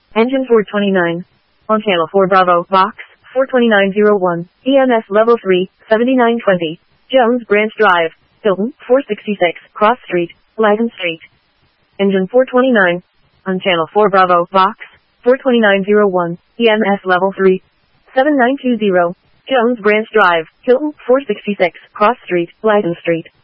Engine 429. On channel 4 Bravo, Box, 42901, EMS level 3, 7920, Jones Branch Drive, Hilton, 466, Cross Street, Lygon Street. Engine 429. On channel 4 Bravo, Box, 42901, EMS level 3, 7920, Jones Branch Drive, Hilton, 466, Cross Street, Lygon Street.